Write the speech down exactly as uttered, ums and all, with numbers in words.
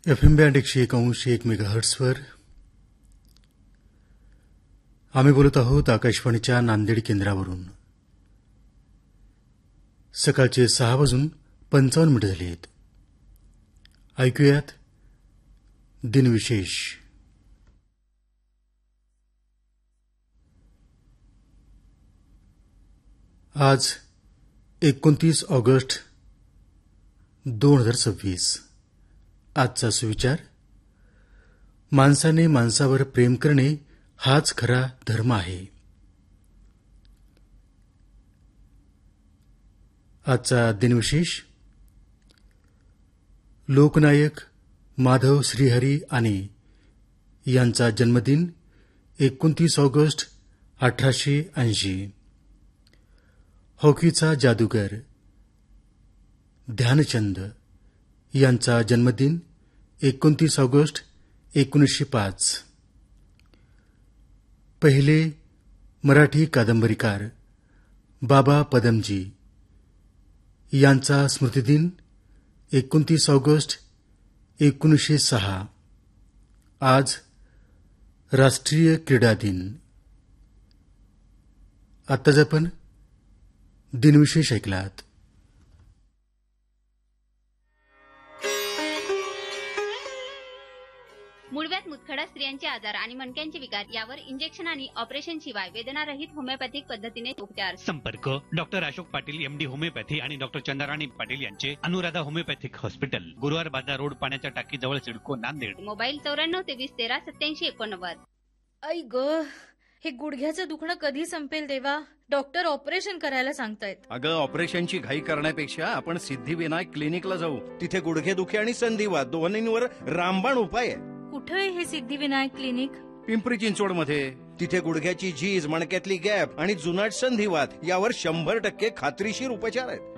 F M band एकशे एक अंश एक मेगाहर्ट्सवर आम्ही बोलत आहोत आकाशवाणीच्या नांदेड केंद्रावरून. सकाळचे सहा वाजून पंचावन्न मिनिट झाली आहेत. ऐकूयात दिनविशेष. आज एकोणतीस ऑगस्ट दोन हजार सव्वीस. आजचा सुविचार: माणसाने माणसावर प्रेम करणे हाच खरा धर्म आहे. आजचा दिनविशेष: लोकनायक माधव श्रीहरी आने यांचा जन्मदिन एकोणतीस ऑगस्ट अठराशे ऐंशी. हॉकीचा जादूगर ध्यानचंद यांचा जन्मदिन एकोणतीस ऑगस्ट एकोणीसशे पाच. पहिले मराठी कादंबरीकार बाबा पदमजी यांचा स्मृतिदिन एकोणतीस ऑगस्ट एकोणीसशे सहा. आज राष्ट्रीय क्रीडा दिन. आत्ताच आपण दिनविशेष ऐकलात. मूळव्याध मुतखडा स्त्रियांचे आजार आणि मणक्यांचे विकार यावर इंजेक्शन आणि ऑपरेशन शिवाय वेदनारहित होमिओपॅथिक पद्धतीने उपचार. संपर्क doctor Ashok Patil MD homeopathy आणि डॉक्टर चंद्राराणी पाटील यांचे अनुराधा होमिओपॅथिक हॉस्पिटल, गुरुवार बाजार रोड, पाण्याच्या टाकी जवळ, सिडको, नांदेड. मोबाईल चौऱ्याण्णव तेवीस तेरा सत्याऐंशी एकोणनव्वद. आई ग, हे गुडघ्याचं दुखणं कधी संपेल देवा? डॉक्टर ऑपरेशन करायला सांगतायत. अगं, ऑपरेशनची घाई करण्यापेक्षा आपण सिद्धिविनायक क्लिनिकला जाऊ. तिथे गुडघेदुखी आणि संधिवात दोन्हींवर रामबाण उपाय आहे. कुठे आहे हे सिद्धिविनायक क्लिनिक? पिंपरी चिंचवडमध्ये. तिथे गुडघ्याची झीज, मणक्यातली गॅप आणि जुनाट संधिवात यावर शंभर टक्के खात्रीशीर उपचार आहेत.